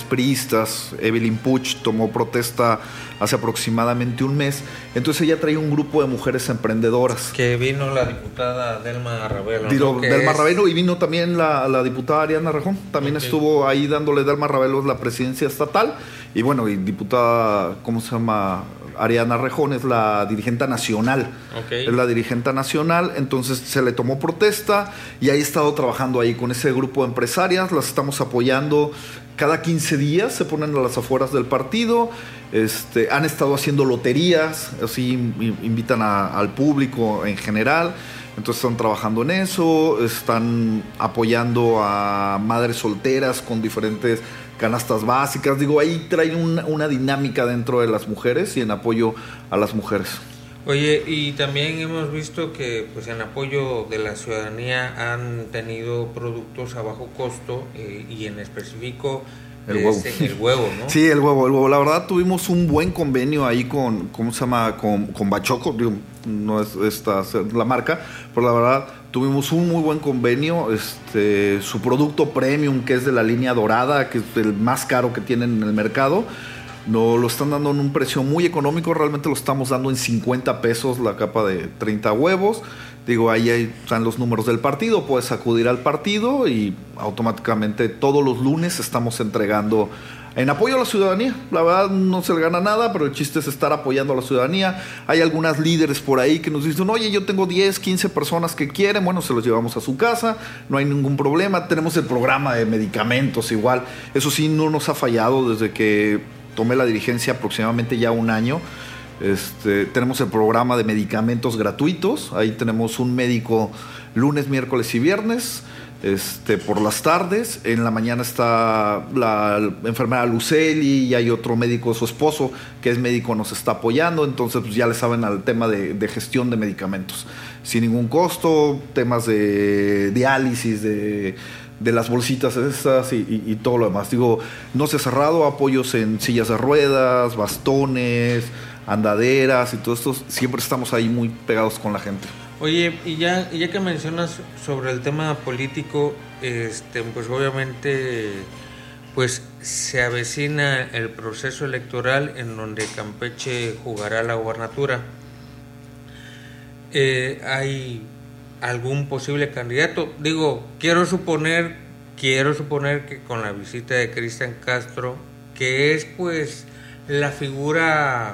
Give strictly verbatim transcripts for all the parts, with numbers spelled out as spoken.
priistas. Evelyn Puch tomó protesta hace aproximadamente un mes. Entonces ella trae un grupo de mujeres emprendedoras. Que vino la diputada Delma Ravelo. Digo, ¿no? Delma es... Ravelo, y vino también la, la diputada Ariana Rejón. También okay. estuvo ahí dándole Delma Ravelo la presidencia estatal. Y bueno, y diputada, ¿cómo se llama? Ariana Rejón es la dirigente nacional. Okay. Es la dirigente nacional. Entonces se le tomó protesta y ahí he estado trabajando ahí con ese grupo de empresarias. Las estamos apoyando cada quince días. Se ponen a las afueras del partido. Este, han estado haciendo loterías. Así invitan a, al público en general. Entonces están trabajando en eso. Están apoyando a madres solteras con diferentes canastas básicas. Digo, ahí traen una, una dinámica dentro de las mujeres y en apoyo a las mujeres. Oye, y también hemos visto que pues en apoyo de la ciudadanía han tenido productos a bajo costo eh, y en específico el huevo. Este, el huevo, ¿no? Sí, el huevo, el huevo. La verdad tuvimos un buen convenio ahí con, ¿cómo se llama? Con, con Bachoco, digo, no es esta la marca, pero la verdad tuvimos un muy buen convenio. Este, su producto premium, que es de la línea dorada, que es el más caro que tienen en el mercado, no lo están dando en un precio muy económico. Realmente lo estamos dando en cincuenta pesos la capa de treinta huevos. Digo, ahí están los números del partido. Puedes acudir al partido y automáticamente todos los lunes estamos entregando en apoyo a la ciudadanía. La verdad no se le gana nada, pero el chiste es estar apoyando a la ciudadanía. Hay algunas líderes por ahí que nos dicen, oye, yo tengo diez, quince personas que quieren. Bueno, se los llevamos a su casa, no hay ningún problema. Tenemos el programa de medicamentos igual. Eso sí, no nos ha fallado desde que tomé la dirigencia aproximadamente ya un año. Este, tenemos el programa de medicamentos gratuitos. Ahí tenemos un médico lunes, miércoles y viernes. Este, por las tardes, en la mañana está la enfermera Luceli y hay otro médico, su esposo, que es médico, nos está apoyando. Entonces pues ya le saben al tema de, de gestión de medicamentos sin ningún costo, temas de diálisis, de, de las bolsitas esas y, y, y todo lo demás. Digo, no se ha cerrado, apoyos en sillas de ruedas, bastones, andaderas y todo esto. Siempre estamos ahí muy pegados con la gente. Oye, y ya, y ya que mencionas sobre el tema político, este, pues obviamente pues se avecina el proceso electoral en donde Campeche jugará la gubernatura. Eh, ¿Hay algún posible candidato? Digo, quiero suponer, quiero suponer que con la visita de Cristian Castro, que es pues la figura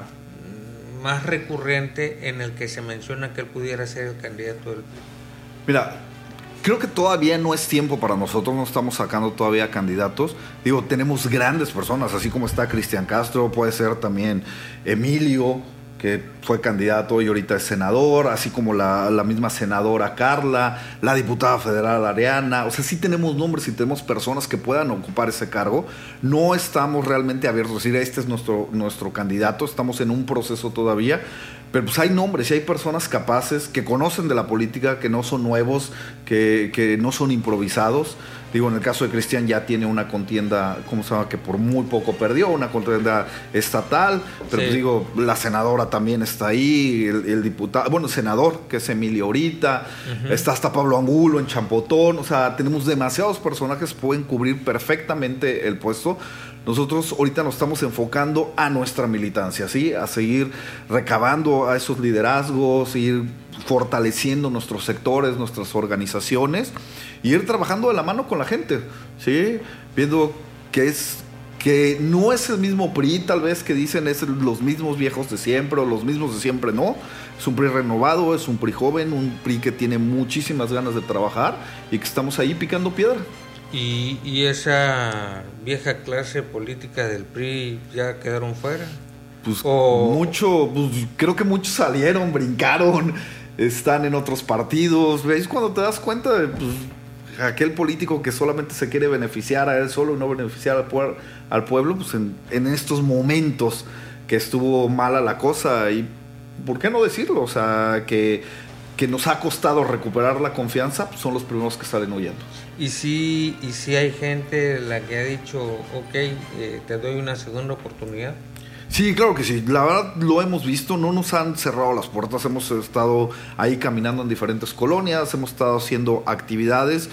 más recurrente en el que se menciona que él pudiera ser el candidato del P R I. Mira, creo que todavía no es tiempo para nosotros, no estamos sacando todavía candidatos. Digo, tenemos grandes personas, así como está Cristian Castro, puede ser también Emilio, que fue candidato y ahorita es senador, así como la, la misma senadora Carla, la diputada federal Ariana. O sea, sí tenemos nombres y tenemos personas que puedan ocupar ese cargo. No estamos realmente abiertos a decir, este es nuestro, nuestro candidato, estamos en un proceso todavía, pero pues hay nombres y hay personas capaces que conocen de la política, que no son nuevos, que, que no son improvisados. Digo, en el caso de Cristian ya tiene una contienda, ¿cómo se llama? Que por muy poco perdió, una contienda estatal, pero sí. Pues digo, la senadora también está ahí, el, el diputado, bueno, el senador, que es Emilio ahorita, uh-huh. Está hasta Pablo Angulo en Champotón. O sea, tenemos demasiados personajes que pueden cubrir perfectamente el puesto. Nosotros ahorita nos estamos enfocando a nuestra militancia, ¿sí? A seguir recabando a esos liderazgos, ir fortaleciendo nuestros sectores, nuestras organizaciones y ir trabajando de la mano con la gente, ¿sí? Viendo que es que no es el mismo P R I, tal vez, que dicen es los mismos viejos de siempre o los mismos de siempre, no. Es un P R I renovado, es un P R I joven, un P R I que tiene muchísimas ganas de trabajar y que estamos ahí picando piedra. ¿Y, y esa vieja clase política del P R I ya quedaron fuera? Pues o... mucho, pues creo que muchos salieron, brincaron, están en otros partidos. ¿Ves? Cuando te das cuenta de pues, aquel político que solamente se quiere beneficiar a él solo y no beneficiar al, puer- al pueblo, pues en, en estos momentos que estuvo mala la cosa, y ¿por qué no decirlo? O sea, que, que nos ha costado recuperar la confianza, pues son los primeros que salen huyendo. Y sí, y sí hay gente la que ha dicho, ok, eh, te doy una segunda oportunidad. Sí, claro que sí. La verdad lo hemos visto, no nos han cerrado las puertas. Hemos estado ahí caminando en diferentes colonias, hemos estado haciendo actividades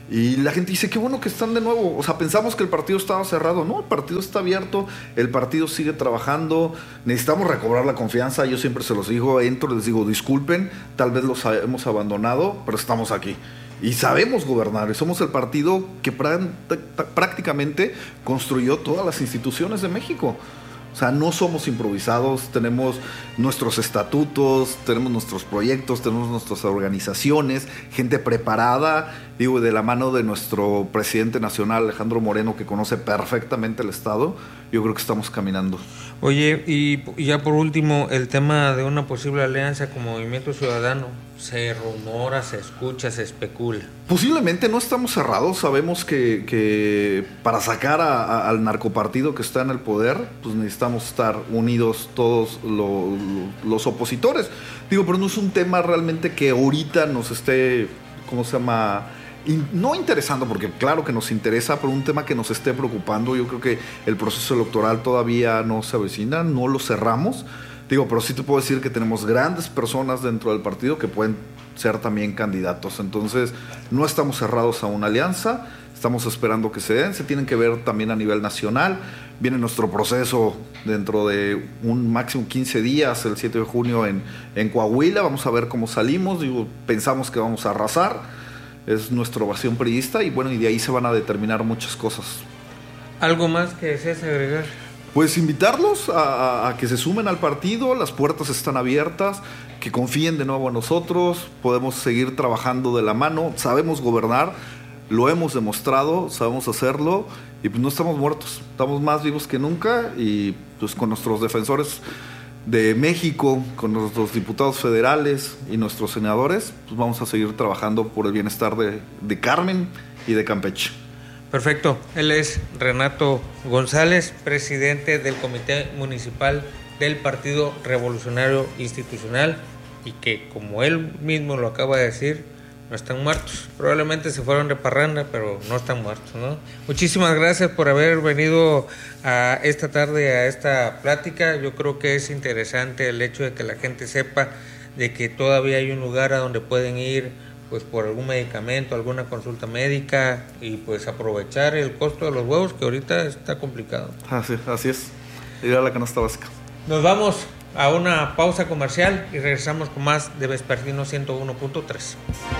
Y la gente dice, qué bueno que están de nuevo. O sea, pensamos que el partido estaba cerrado. No, el partido está abierto, el partido sigue trabajando. Necesitamos recobrar la confianza. Yo siempre se los digo, entro, les digo, disculpen, tal vez los hemos abandonado, pero estamos aquí. Y sabemos gobernar, y somos el partido que prácticamente construyó todas las instituciones de México. O sea, no somos improvisados, tenemos nuestros estatutos, tenemos nuestros proyectos, tenemos nuestras organizaciones, gente preparada, digo, de la mano de nuestro presidente nacional, Alejandro Moreno, que conoce perfectamente el Estado. Yo creo que estamos caminando. Oye, y, y ya por último, el tema de una posible alianza con Movimiento Ciudadano. Se rumora, se escucha, se especula. Posiblemente no estamos cerrados. Sabemos que, que para sacar a, a, al narcopartido que está en el poder, pues necesitamos estar unidos todos lo, lo, los opositores. Digo, pero no es un tema realmente que ahorita nos esté, ¿cómo se llama? In, no interesando, porque claro que nos interesa, pero un tema que nos esté preocupando. Yo creo que el proceso electoral todavía no se avecina, no lo cerramos. Digo, pero sí te puedo decir que tenemos grandes personas dentro del partido que pueden ser también candidatos. Entonces, no estamos cerrados a una alianza, estamos esperando que se den. Se tienen que ver también a nivel nacional. Viene nuestro proceso dentro de un máximo quince días, el siete de junio en, en Coahuila. Vamos a ver cómo salimos. Digo, pensamos que vamos a arrasar. Es nuestra ovación priista y bueno, y de ahí se van a determinar muchas cosas. ¿Algo más que desees agregar? Pues invitarlos a, a, a que se sumen al partido, las puertas están abiertas, que confíen de nuevo en nosotros, podemos seguir trabajando de la mano, sabemos gobernar, lo hemos demostrado, sabemos hacerlo y pues no estamos muertos, estamos más vivos que nunca y pues con nuestros defensores de México, con nuestros diputados federales y nuestros senadores, pues vamos a seguir trabajando por el bienestar de, de Carmen y de Campeche. Perfecto. Él es Renato González, presidente del Comité Municipal del Partido Revolucionario Institucional y que, como él mismo lo acaba de decir, no están muertos. Probablemente se fueron de parranda, pero no están muertos, ¿no? Muchísimas gracias por haber venido a esta tarde a esta plática. Yo creo que es interesante el hecho de que la gente sepa de que todavía hay un lugar a donde pueden ir pues por algún medicamento, alguna consulta médica y pues aprovechar el costo de los huevos que ahorita está complicado. Así, así es, ir a la canasta básica. Nos vamos a una pausa comercial y regresamos con más de Vespertino ciento uno punto tres.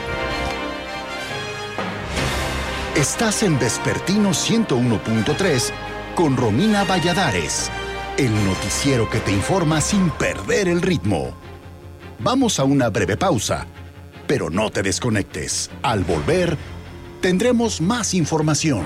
Estás en Vespertino ciento uno punto tres con Romina Valladares, el noticiero que te informa sin perder el ritmo. Vamos a una breve pausa. Pero no te desconectes. Al volver, tendremos más información.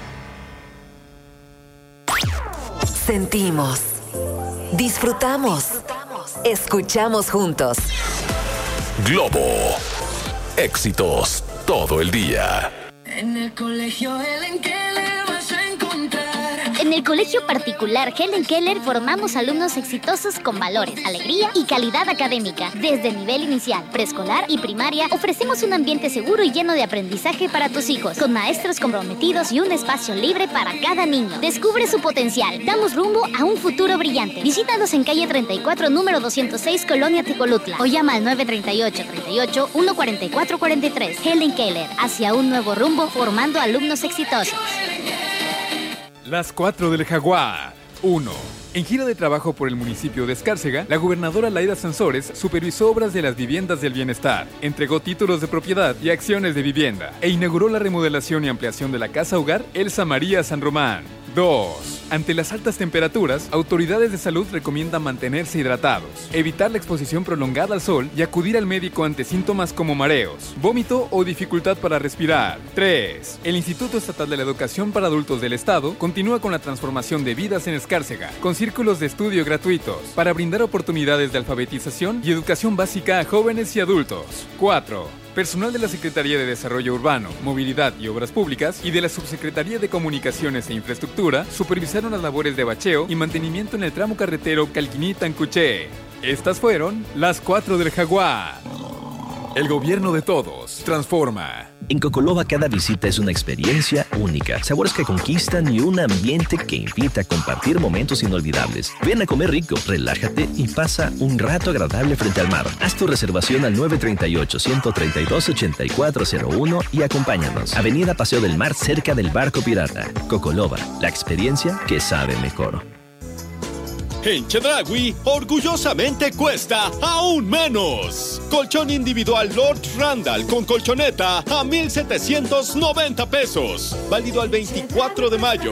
Sentimos, disfrutamos, escuchamos juntos. Globo. Éxitos todo el día. En el colegio Helen Keller vas a encontrar. En el colegio particular Helen Keller formamos alumnos exitosos con valores, alegría y calidad académica. Desde el nivel inicial, preescolar y primaria, ofrecemos un ambiente seguro y lleno de aprendizaje para tus hijos, con maestros comprometidos y un espacio libre para cada niño. Descubre su potencial. Damos rumbo a un futuro brillante. Visítanos en calle treinta y cuatro, número doscientos seis, Colonia Tecolutla, o llama al nueve tres ocho, treinta y ocho, uno cuarenta y cuatro cuarenta y tres. Helen Keller, hacia un nuevo rumbo, formando alumnos exitosos. Las cuatro del Jaguar. uno. En gira de trabajo por el municipio de Escárcega, la gobernadora Laida Sansores supervisó obras de las viviendas del bienestar, entregó títulos de propiedad y acciones de vivienda e inauguró la remodelación y ampliación de la Casa Hogar Elsa María San Román. dos. Ante las altas temperaturas, autoridades de salud recomiendan mantenerse hidratados, evitar la exposición prolongada al sol y acudir al médico ante síntomas como mareos, vómito o dificultad para respirar. tres. El Instituto Estatal de la Educación para Adultos del Estado continúa con la transformación de vidas en Escárcega, con círculos de estudio gratuitos para brindar oportunidades de alfabetización y educación básica a jóvenes y adultos. cuatro. Personal de la Secretaría de Desarrollo Urbano, Movilidad y Obras Públicas y de la Subsecretaría de Comunicaciones e Infraestructura supervisaron las labores de bacheo y mantenimiento en el tramo carretero Calquiní-Tancuché. Estas fueron las cuatro del Jaguar. El gobierno de todos. Transforma. En Cocoloba cada visita es una experiencia única, sabores que conquistan y un ambiente que invita a compartir momentos inolvidables. Ven a comer rico, relájate y pasa un rato agradable frente al mar. Haz tu reservación al nueve tres ocho, uno tres dos, ocho cuatro cero uno y acompáñanos. Avenida Paseo del Mar, cerca del Barco Pirata. Cocoloba, la experiencia que sabe mejor. En Chedraui, orgullosamente cuesta aún menos. Colchón individual Lord Randall con colchoneta a mil setecientos noventa pesos. Válido al veinticuatro de mayo.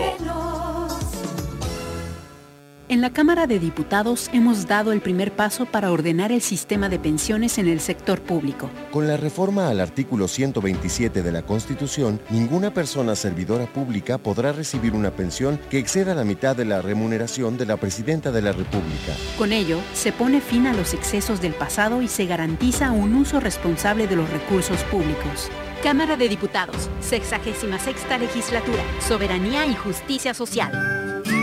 En la Cámara de Diputados hemos dado el primer paso para ordenar el sistema de pensiones en el sector público. Con la reforma al artículo ciento veintisiete de la Constitución, ninguna persona servidora pública podrá recibir una pensión que exceda la mitad de la remuneración de la Presidenta de la República. Con ello, se pone fin a los excesos del pasado y se garantiza un uso responsable de los recursos públicos. Cámara de Diputados, sexagésima sexta legislatura, Soberanía y Justicia Social.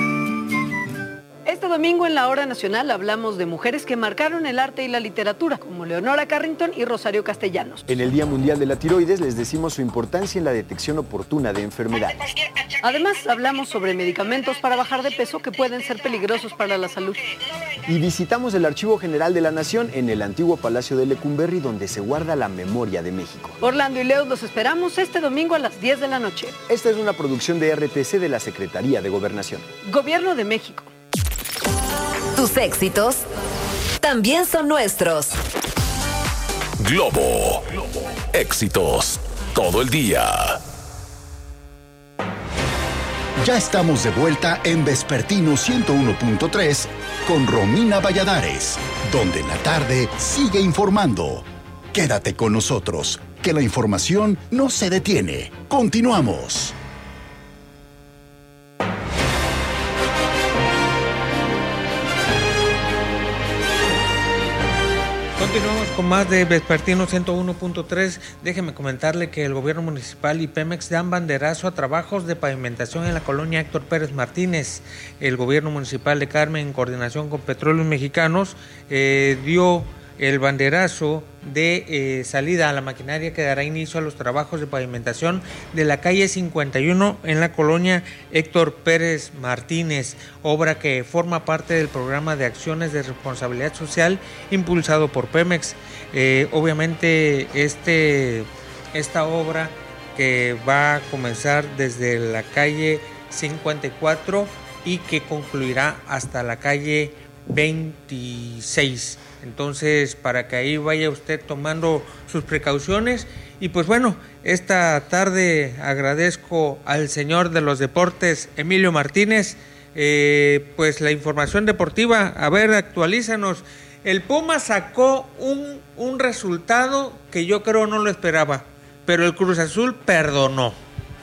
Este domingo en la Hora Nacional hablamos de mujeres que marcaron el arte y la literatura, como Leonora Carrington y Rosario Castellanos. En el Día Mundial de la Tiroides les decimos su importancia en la detección oportuna de enfermedades. Además, hablamos sobre medicamentos para bajar de peso que pueden ser peligrosos para la salud. Y visitamos el Archivo General de la Nación en el antiguo Palacio de Lecumberri, donde se guarda la memoria de México. Orlando y Leo los esperamos este domingo a las diez de la noche. Esta es una producción de R T C de la Secretaría de Gobernación. Gobierno de México. Tus éxitos también son nuestros. Globo. Éxitos todo el día. Ya estamos de vuelta en Vespertino ciento uno punto tres con Romina Valladares, donde la tarde sigue informando. Quédate con nosotros, que la información no se detiene. Continuamos. Continuamos con más de Vespertino ciento uno punto tres. Déjeme comentarle que el gobierno municipal y Pemex dan banderazo a trabajos de pavimentación en la colonia Héctor Pérez Martínez. El gobierno municipal de Carmen, en coordinación con Petróleos Mexicanos, eh, dio el banderazo de eh, salida a la maquinaria que dará inicio a los trabajos de pavimentación de la calle cincuenta y uno en la colonia Héctor Pérez Martínez, obra que forma parte del programa de acciones de responsabilidad social impulsado por Pemex. Eh, obviamente este, esta obra que va a comenzar desde la calle cincuenta y cuatro y que concluirá hasta la calle veintiséis. Entonces, para que ahí vaya usted tomando sus precauciones. Y pues bueno, esta tarde agradezco al señor de los deportes, Emilio Martínez, eh, pues la información deportiva. A ver, actualízanos. El Puma sacó un, un resultado que yo creo no lo esperaba, pero el Cruz Azul perdonó.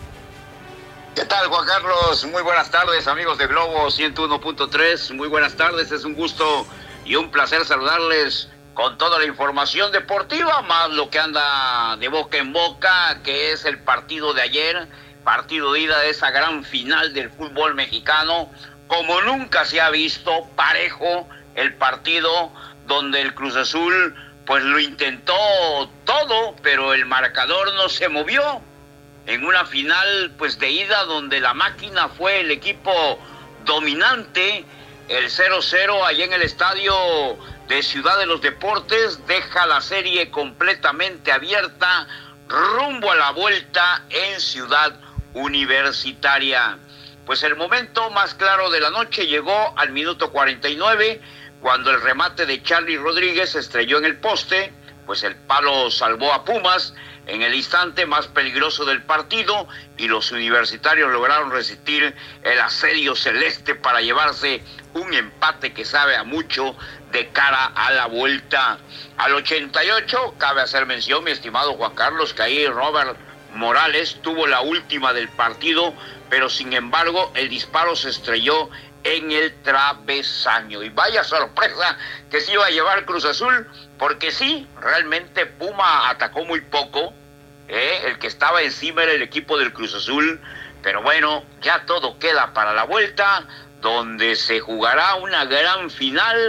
¿Qué tal, Juan Carlos? Muy buenas tardes, amigos de Globo ciento uno punto tres. Muy buenas tardes, es un gusto y un placer saludarles con toda la información deportiva, más lo que anda de boca en boca, que es el partido de ayer, partido de ida de esa gran final del fútbol mexicano, como nunca se ha visto, parejo el partido, donde el Cruz Azul pues lo intentó todo, pero el marcador no se movió, en una final pues de ida donde la máquina fue el equipo dominante. El cero cero allá en el estadio de Ciudad de los Deportes deja la serie completamente abierta rumbo a la vuelta en Ciudad Universitaria. Pues el momento más claro de la noche llegó al minuto cuarenta y nueve, cuando el remate de Charly Rodríguez estrelló en el poste, pues el palo salvó a Pumas en el instante más peligroso del partido y los universitarios lograron resistir el asedio celeste para llevarse un empate que sabe a mucho de cara a la vuelta. Al ochenta y ocho, cabe hacer mención, mi estimado Juan Carlos, que ahí Robert Morales tuvo la última del partido, pero sin embargo el disparo se estrelló en el travesaño. Y vaya sorpresa que se iba a llevar Cruz Azul, porque sí, realmente Puma atacó muy poco, ¿eh? El que estaba encima era el equipo del Cruz Azul, pero bueno, ya todo queda para la vuelta, donde se jugará una gran final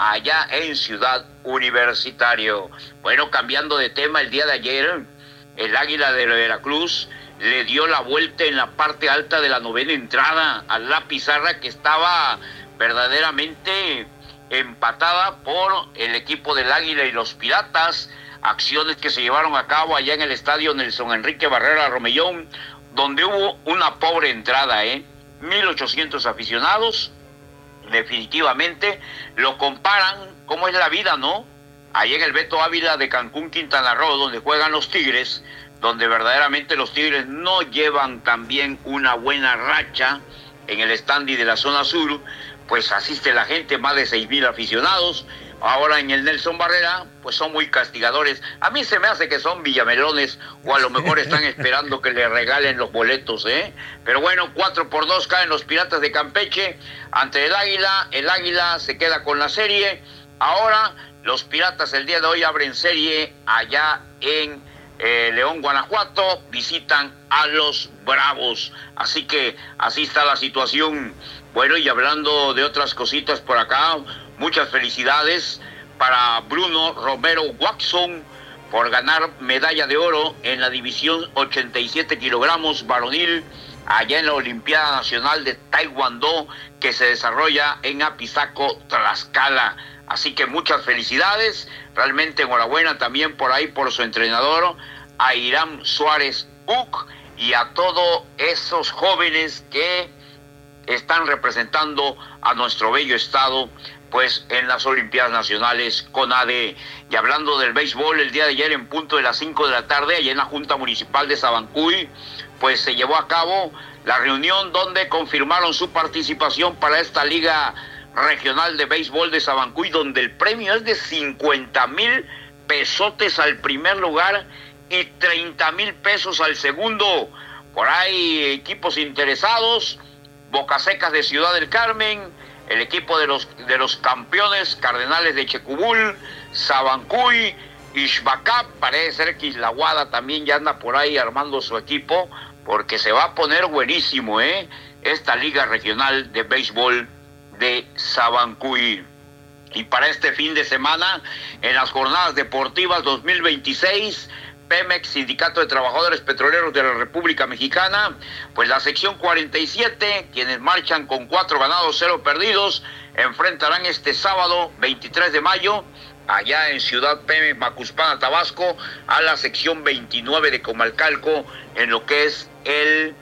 allá en Ciudad Universitario. Bueno, cambiando de tema, el día de ayer, el Águila de Veracruz le dio la vuelta en la parte alta de la novena entrada a la pizarra que estaba verdaderamente empatada por el equipo del Águila y los Piratas. Acciones que se llevaron a cabo allá en el estadio Nelson Enrique Barrera Romellón, donde hubo una pobre entrada, ¿eh? mil ochocientos aficionados. Definitivamente lo comparan cómo es la vida, ¿no? Allá en el Beto Ávila de Cancún, Quintana Roo, donde juegan los Tigres, donde verdaderamente los Tigres no llevan también una buena racha en el standing de la zona sur, pues asiste la gente, más de seis mil aficionados. Ahora en el Nelson Barrera, pues son muy castigadores. A mí se me hace que son villamelones, o a lo mejor están esperando que le regalen los boletos, ¿eh? Pero bueno, cuatro por dos caen los Piratas de Campeche ante el Águila. El Águila se queda con la serie. Ahora los Piratas el día de hoy abren serie allá en eh, León, Guanajuato. Visitan a los Bravos. Así que así está la situación. Bueno, y hablando de otras cositas por acá, muchas felicidades para Bruno Romero Watson por ganar medalla de oro en la división ochenta y siete kilogramos varonil allá en la Olimpiada Nacional de Taekwondo que se desarrolla en Apizaco, Tlaxcala. Así que muchas felicidades, realmente enhorabuena también por ahí por su entrenador, a Irán Suárez Uc, y a todos esos jóvenes que están representando a nuestro bello estado pues en las Olimpiadas Nacionales CONADE. Y hablando del béisbol, el día de ayer en punto de las cinco de la tarde, allá en la Junta Municipal de Sabancuy, pues se llevó a cabo la reunión donde confirmaron su participación para esta Liga Regional de Béisbol de Sabancuy, donde el premio es de cincuenta mil pesotes al primer lugar y treinta mil pesos al segundo. Por ahí equipos interesados: Bocasecas de Ciudad del Carmen, el equipo de los de los campeones Cardenales de Checubul, Sabancuy, Ixbacap. Parece ser que Isla Guada también ya anda por ahí armando su equipo, porque se va a poner buenísimo, ¿eh? Esta Liga Regional de Béisbol de Sabancuy. Y para este fin de semana, en las jornadas deportivas dos mil veintiséis, Pemex, Sindicato de Trabajadores Petroleros de la República Mexicana, pues la sección cuarenta y siete, quienes marchan con cuatro ganados, cero perdidos, enfrentarán este sábado veintitrés de mayo, allá en Ciudad Pemex, Macuspana, Tabasco, a la sección veintinueve de Comalcalco, en lo que es el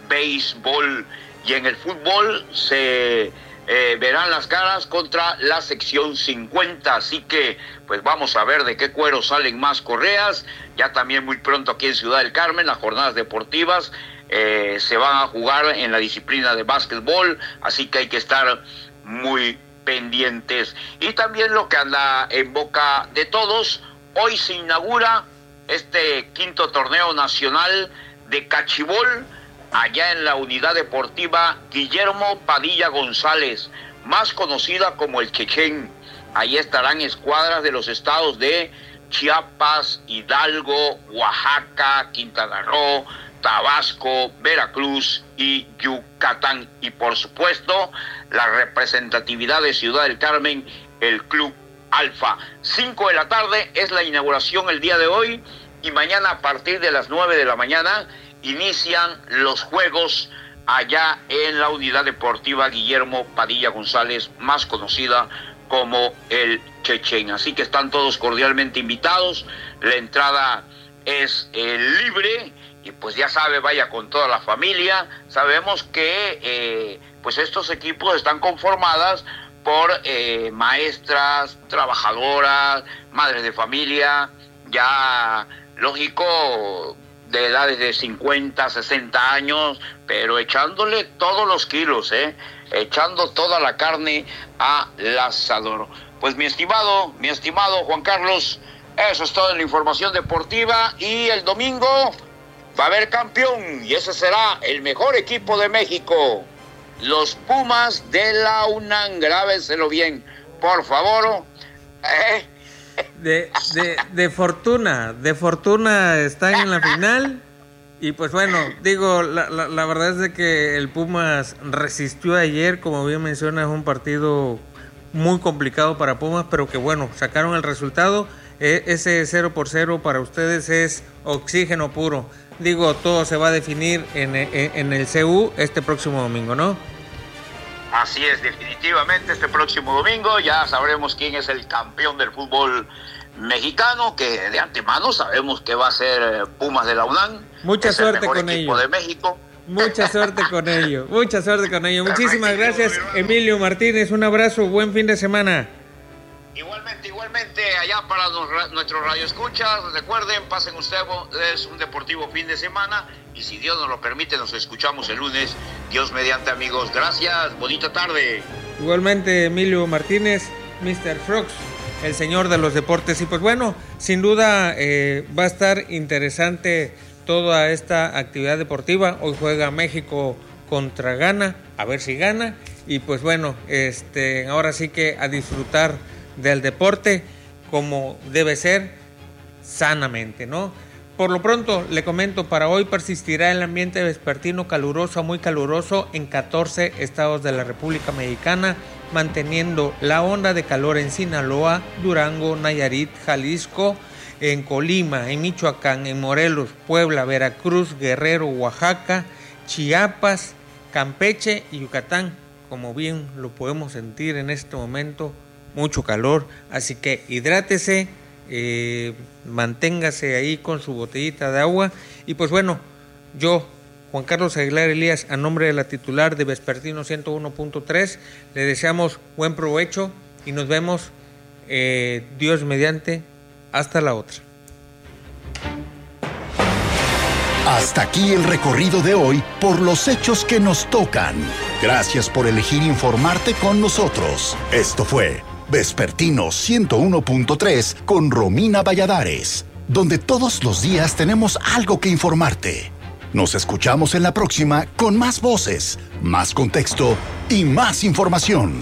béisbol. Y en el fútbol se eh, verán las caras contra la sección cincuenta, así que pues vamos a ver de qué cuero salen más correas. Ya también muy pronto aquí en Ciudad del Carmen, las jornadas deportivas eh, se van a jugar en la disciplina de básquetbol, así que hay que estar muy pendientes. Y también lo que anda en boca de todos, hoy se inaugura este quinto torneo nacional de cachibol allá en la unidad deportiva Guillermo Padilla González, más conocida como el Chechén. Ahí estarán escuadras de los estados de Chiapas, Hidalgo, Oaxaca, Quintana Roo, Tabasco, Veracruz y Yucatán. Y por supuesto, la representatividad de Ciudad del Carmen, el Club Alfa. Cinco de la tarde es la inauguración el día de hoy, y mañana a partir de las nueve de la mañana inician los juegos allá en la unidad deportiva Guillermo Padilla González, más conocida como el Chechén. Así que están todos cordialmente invitados. La entrada es eh, libre, y pues ya sabe, vaya con toda la familia. Sabemos que eh, pues estos equipos están conformadas por eh, maestras, trabajadoras, madres de familia, ya lógico, de edades de cincuenta, sesenta años, pero echándole todos los kilos, ¿eh? Echando toda la carne al asador. Pues mi estimado, mi estimado Juan Carlos, eso es todo en la información deportiva, y el domingo va a haber campeón, y ese será el mejor equipo de México, los Pumas de la UNAM. Grábenselo bien, por favor. ¿Eh? De, de, de fortuna, de fortuna están en la final. Y pues bueno, digo, la, la, la verdad es de que el Pumas resistió ayer, como bien mencionas, un partido muy complicado para Pumas, pero que bueno, sacaron el resultado. E- ese cero por cero para ustedes es oxígeno puro. Digo, todo se va a definir en, en, en el C U este próximo domingo, ¿no? Así es, definitivamente este próximo domingo ya sabremos quién es el campeón del fútbol mexicano, que de antemano sabemos que va a ser Pumas de la UNAM. Mucha es suerte el mejor con equipo ello. de México. Mucha suerte con ello, mucha suerte con ello. Muchísimas gracias, Emilio Martínez. Un abrazo, buen fin de semana. Igualmente, igualmente, allá para los, nuestros radioescuchas, recuerden, pasen ustedes un deportivo fin de semana y si Dios nos lo permite, nos escuchamos el lunes. Dios mediante, amigos. Gracias, bonita tarde. Igualmente, Emilio Martínez, mister Frogs, el señor de los deportes. Y pues bueno, sin duda eh, va a estar interesante toda esta actividad deportiva. Hoy juega México contra Ghana, a ver si gana. Y pues bueno, este, ahora sí que a disfrutar del deporte como debe ser, sanamente, ¿no? Por lo pronto, le comento, para hoy persistirá el ambiente vespertino caluroso a muy caluroso en catorce estados de la República Mexicana, manteniendo la onda de calor en Sinaloa, Durango, Nayarit, Jalisco, en Colima, en Michoacán, en Morelos, Puebla, Veracruz, Guerrero, Oaxaca, Chiapas, Campeche y Yucatán. Como bien lo podemos sentir en este momento, mucho calor, así que hidrátese, eh, manténgase ahí con su botellita de agua. Y pues bueno, yo, Juan Carlos Aguilar Elías, a nombre de la titular de Vespertino ciento uno punto tres, le deseamos buen provecho y nos vemos, eh, Dios mediante, hasta la otra. Hasta aquí el recorrido de hoy por los hechos que nos tocan. Gracias por elegir informarte con nosotros. Esto fue Vespertino ciento uno punto tres con Romina Valladares, donde todos los días tenemos algo que informarte. Nos escuchamos en la próxima con más voces, más contexto y más información.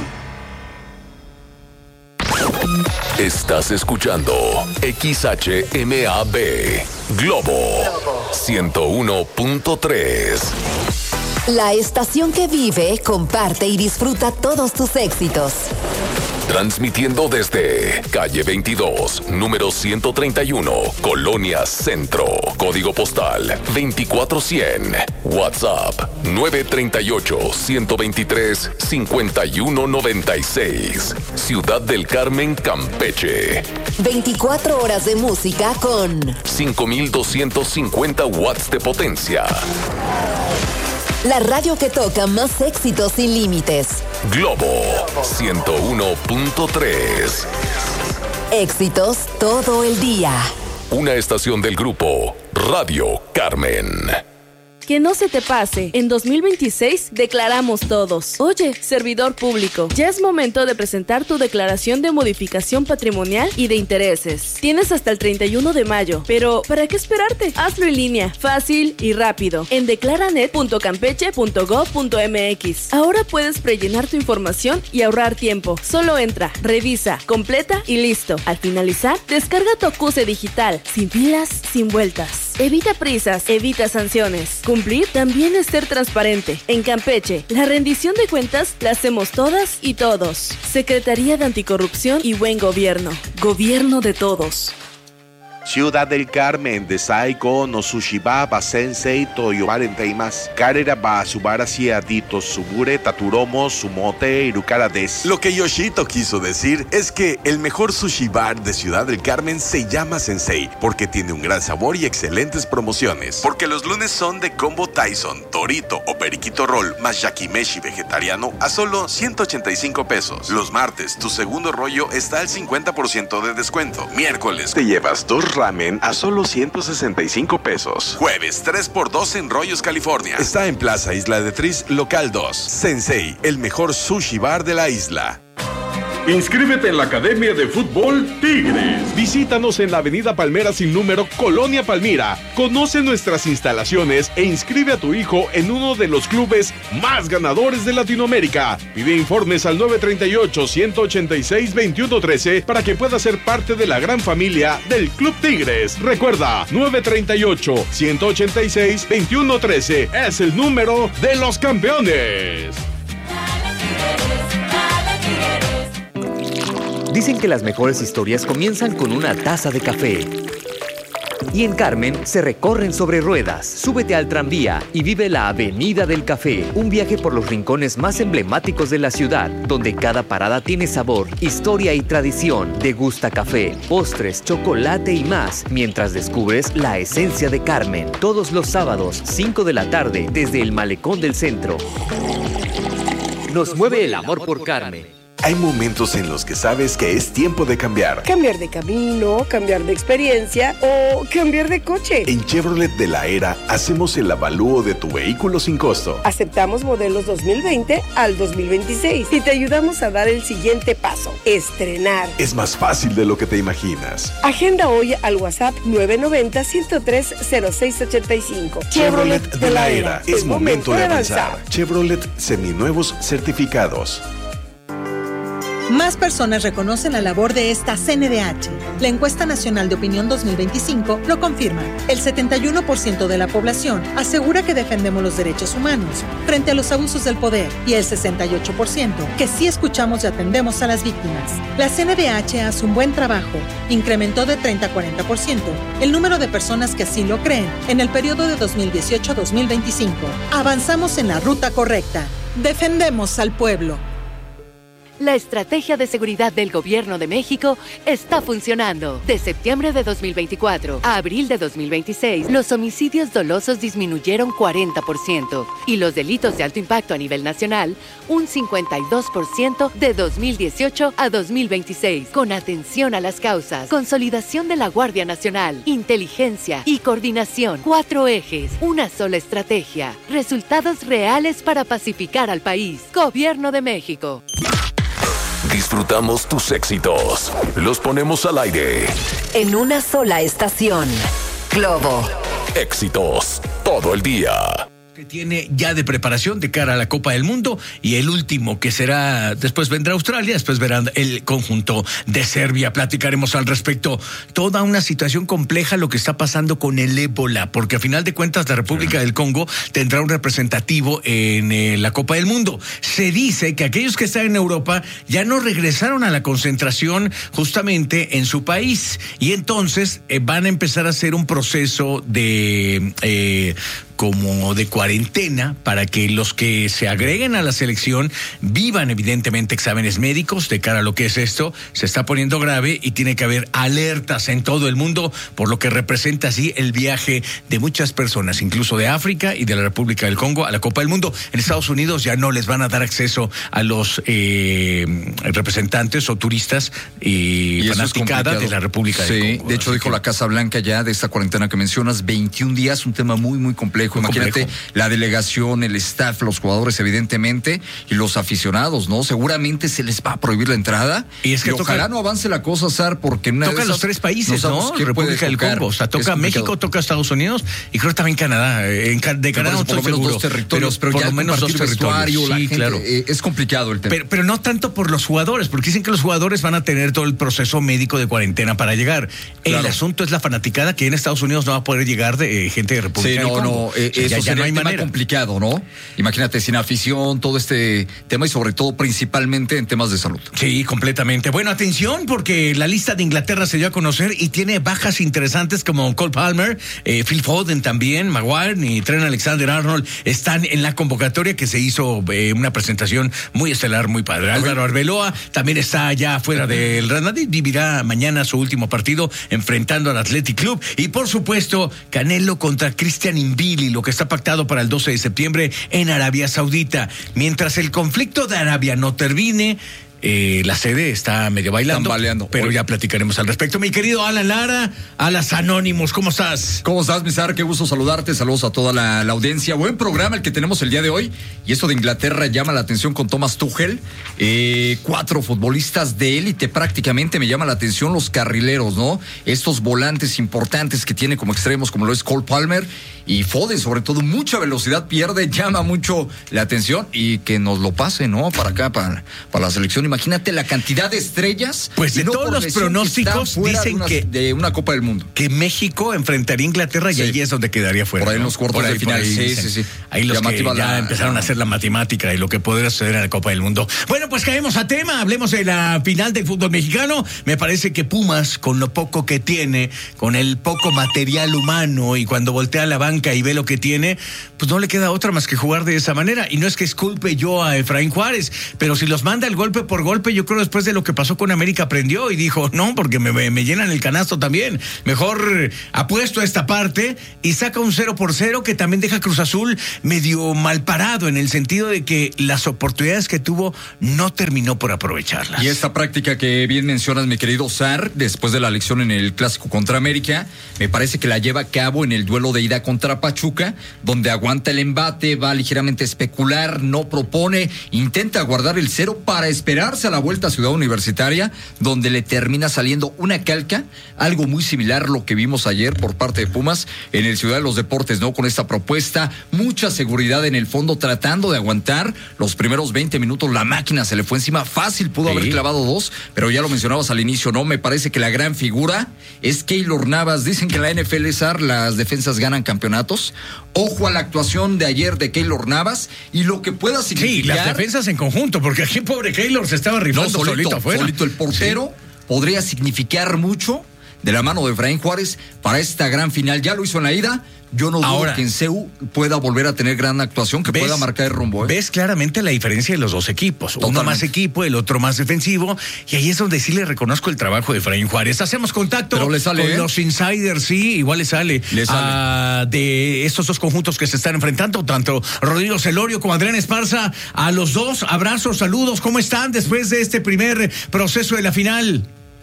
Estás escuchando X H M A B Globo ciento uno punto tres. La estación que vive, comparte y disfruta todos tus éxitos. Transmitiendo desde calle veintidós, número ciento treinta y uno, Colonia Centro, código postal veinticuatro cien, WhatsApp nueve tres ocho, uno dos tres, cinco uno nueve seis, Ciudad del Carmen, Campeche. veinticuatro horas de música con cinco mil doscientos cincuenta watts de potencia. La radio que toca más éxitos sin límites. Globo ciento uno punto tres. Éxitos todo el día. Una estación del grupo Radio Carmen. Que no se te pase, en dos mil veintiséis declaramos todos. Oye, servidor público, ya es momento de presentar tu declaración de modificación patrimonial y de intereses. Tienes hasta el treinta y uno de mayo, pero ¿para qué esperarte? Hazlo en línea, fácil y rápido, en declaranet punto campeche punto gob punto mx. Ahora puedes prellenar tu información y ahorrar tiempo. Solo entra, revisa, completa y listo. Al finalizar, descarga tu acuse digital, sin filas, sin vueltas. Evita prisas, evita sanciones. Cumplir también es ser transparente. En Campeche, la rendición de cuentas la hacemos todas y todos. Secretaría de Anticorrupción y Buen Gobierno. Gobierno de todos. Ciudad del Carmen, Desaiko, no Sushiba, Basensei, Toyobarenteimas, Karera ba Subarasia, Dito Subure, Taturomo, Sumote, Irukara des. Lo que Yoshito quiso decir es que el mejor sushi bar de Ciudad del Carmen se llama Sensei, porque tiene un gran sabor y excelentes promociones. Porque los lunes son de combo Tyson, Torito o Periquito Roll más Yakimeshi vegetariano a solo ciento ochenta y cinco pesos. Los martes, tu segundo rollo está al cincuenta por ciento de descuento. Miércoles, te llevas dos ramen a solo ciento sesenta y cinco pesos. Jueves, tres por dos en Rollos, California. Está en Plaza Isla de Tris, local dos. Sensei, el mejor sushi bar de la isla. Inscríbete en la Academia de Fútbol Tigres. Visítanos en la Avenida Palmera sin número, Colonia Palmira. Conoce nuestras instalaciones e inscribe a tu hijo en uno de los clubes más ganadores de Latinoamérica. Pide informes al nueve tres ocho, uno ocho seis, dos uno uno tres para que pueda ser parte de la gran familia del Club Tigres. Recuerda, nueve tres ocho, uno ocho seis, dos uno uno tres es el número de los campeones. Dicen que las mejores historias comienzan con una taza de café. Y en Carmen se recorren sobre ruedas. Súbete al tranvía y vive la Avenida del Café, un viaje por los rincones más emblemáticos de la ciudad, donde cada parada tiene sabor, historia y tradición. Degusta café, postres, chocolate y más, mientras descubres la esencia de Carmen. Todos los sábados, cinco de la tarde, desde el Malecón del Centro. Nos mueve el amor por Carmen. Hay momentos en los que sabes que es tiempo de cambiar. Cambiar de camino, cambiar de experiencia o cambiar de coche. En Chevrolet de la Era hacemos el avalúo de tu vehículo sin costo. Aceptamos modelos dos mil veinte al dos mil veintiséis y te ayudamos a dar el siguiente paso, estrenar. Es más fácil de lo que te imaginas. Agenda hoy al WhatsApp nueve nueve cero, ciento tres, cero seis ochenta y cinco. Chevrolet, Chevrolet de la Era. Es, es momento de avanzar. avanzar. Chevrolet seminuevos certificados. Más personas reconocen la labor de esta C N D H. La Encuesta Nacional de Opinión dos mil veinticinco lo confirma. El setenta y uno por ciento de la población asegura que defendemos los derechos humanos frente a los abusos del poder y el sesenta y ocho por ciento que sí escuchamos y atendemos a las víctimas. La C N D H hace un buen trabajo. Incrementó de treinta a cuarenta por ciento el número de personas que así lo creen en el periodo de dos mil dieciocho a dos mil veinticinco. Avanzamos en la ruta correcta. Defendemos al pueblo. La estrategia de seguridad del Gobierno de México está funcionando. De septiembre de dos mil veinticuatro a abril de dos mil veintiséis, los homicidios dolosos disminuyeron cuarenta por ciento y los delitos de alto impacto a nivel nacional un cincuenta y dos por ciento de dos mil dieciocho a dos mil veintiséis. Con atención a las causas, consolidación de la Guardia Nacional, inteligencia y coordinación. Cuatro ejes, una sola estrategia. Resultados reales para pacificar al país. Gobierno de México. Disfrutamos tus éxitos. Los ponemos al aire. En una sola estación. Globo. Éxitos todo el día. Que tiene ya de preparación de cara a la Copa del Mundo, y el último que será, después vendrá Australia, después verán el conjunto de Serbia. Platicaremos al respecto. Toda una situación compleja lo que está pasando con el ébola, porque a final de cuentas la República del Congo tendrá un representativo en eh, la Copa del Mundo. Se dice que aquellos que están en Europa ya no regresaron a la concentración justamente en su país, y entonces eh, van a empezar a hacer un proceso de eh, como de cuarentena para que los que se agreguen a la selección vivan evidentemente exámenes médicos de cara a lo que es esto. Se está poniendo grave y tiene que haber alertas en todo el mundo por lo que representa así el viaje de muchas personas, incluso de África y de la República del Congo a la Copa del Mundo. En Estados Unidos ya no les van a dar acceso a los eh, representantes o turistas eh, y fanaticada de la República del sí, Congo. De hecho, dijo que la Casa Blanca ya de esta cuarentena que mencionas, veintiún días, un tema muy, muy complejo. Muy Imagínate complejo. La delegación, el staff, los jugadores, evidentemente, y los aficionados, ¿no? Seguramente se les va a prohibir la entrada. Y es que y toca, ojalá no avance la cosa, Sar, porque una toca de esas, los tres países, ¿no? ¿no? República del Congo. O sea, toca México, toca Estados Unidos y creo también Canadá. En, de Canadá no estoy seguro. Dos territorios, pero, pero por lo menos dos territorios. Sí, gente, claro. Eh, es complicado el tema. Pero, pero no tanto por los jugadores, porque dicen que los jugadores van a tener todo el proceso médico de cuarentena para llegar. Claro. El asunto es la fanaticada que en Estados Unidos no va a poder llegar de eh, gente de República sí, del no, Congo. No, eh, o sea, eso ya, ya no hay tema manera. complicado, ¿no? Imagínate, sin afición, todo este tema y sobre todo principalmente en temas de salud. Sí, completamente. Bueno, atención, porque la lista de Inglaterra se dio a conocer y tiene bajas interesantes como Cole Palmer, eh, Phil Foden también, Maguire y Trent Alexander-Arnold están en la convocatoria que se hizo eh, una presentación muy estelar, muy padre. Álvaro Arbeloa también está ya fuera del Real Madrid, vivirá mañana su último partido enfrentando al Athletic Club y por supuesto Canelo contra Christian Mbili, lo que está pactado para el doce de septiembre en Arabia Saudita. Mientras el conflicto de Arabia no termine, Eh, la sede está medio bailando, pero Oye. ya platicaremos al respecto. Mi querido Alan Lara, Alas Anónimos, ¿cómo estás? ¿Cómo estás, Misar? Qué gusto saludarte, saludos a toda la, la audiencia. Buen programa el que tenemos el día de hoy, y esto de Inglaterra llama la atención con Thomas Tuchel, eh, cuatro futbolistas de élite prácticamente, me llama la atención los carrileros, ¿no? Estos volantes importantes que tiene como extremos, como lo es Cole Palmer y Foden, sobre todo mucha velocidad pierde, llama mucho la atención, y que nos lo pase, ¿no? Para acá, para, para la selección imagínate la cantidad de estrellas. Pues de no todos los pronósticos que dicen de una, que de una Copa del Mundo. Que México enfrentaría a Inglaterra sí. y ahí es donde quedaría fuera. Por ahí en ¿no? los cuartos ahí, de final. Ahí, sí, sí, sí. Ahí los Llamativa que ya la, empezaron la... a hacer la matemática y lo que podría suceder en la Copa del Mundo. Bueno, pues caemos a tema, hablemos de la final del fútbol mexicano. Me parece que Pumas, con lo poco que tiene, con el poco material humano y cuando voltea a la banca y ve lo que tiene, pues no le queda otra más que jugar de esa manera. Y no es que esculpe yo a Efraín Juárez, pero si los manda el golpe por golpe, yo creo después de lo que pasó con América aprendió y dijo, no, porque me, me, me llenan el canasto también. Mejor apuesto a esta parte y saca un cero por cero que también deja Cruz Azul medio mal parado en el sentido de que las oportunidades que tuvo no terminó por aprovecharlas. Y esta práctica que bien mencionas, mi querido Zar, después de la lección en el clásico contra América, me parece que la lleva a cabo en el duelo de ida contra Pachuca, donde aguanta el embate, va ligeramente a especular, no propone, intenta guardar el cero para esperarse a la vuelta a Ciudad Universitaria, donde le termina saliendo una calca, algo muy similar a lo que vimos ayer por parte de Pumas en el Ciudad de los Deportes, ¿no? Con esta propuesta, mucha seguridad en el fondo, tratando de aguantar los primeros veinte minutos, la máquina se le fue encima, fácil, pudo sí. haber clavado dos, pero ya lo mencionabas al inicio, ¿no? Me parece que la gran figura es Keylor Navas. Dicen que en la N F L, Zar, las defensas ganan campeonatos. Ojo a la actuación de ayer de Keylor Navas y lo que pueda significar. Sí, las defensas en conjunto, porque aquí pobre Keylor se estaba rifando no, solito, solito afuera. Solito el portero sí. podría significar mucho de la mano de Efraín Juárez para esta gran final. Ya lo hizo en la ida. Yo no dudo Ahora, que en C U pueda volver a tener gran actuación, que ves, pueda marcar el rumbo. ¿eh? Ves claramente la diferencia de los dos equipos. Totalmente. Uno más equipo, el otro más defensivo. Y ahí es donde sí le reconozco el trabajo de Efraín Juárez. Hacemos contacto Pero le sale, con ¿eh? los insiders, sí, igual le sale. Le sale. Uh, de estos dos conjuntos que se están enfrentando, tanto Rodrigo Celorio como Adrián Esparza. A los dos, abrazos, saludos. ¿Cómo están después de este primer proceso de la final?